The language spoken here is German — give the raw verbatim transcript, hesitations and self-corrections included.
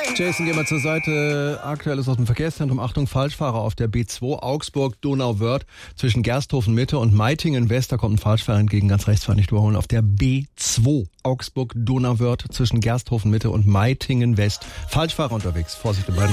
Jason, geh mal zur Seite. Aktuell ist aus dem Verkehrszentrum. Achtung, Falschfahrer auf der B zwei Augsburg-Donauwörth zwischen Gersthofen-Mitte und Meitingen-West. Da kommt ein Falschfahrer entgegen, ganz rechts fahren, nicht überholen. Auf der B zwei Augsburg-Donauwörth zwischen Gersthofen-Mitte und Meitingen-West. Falschfahrer unterwegs. Vorsicht, beiden.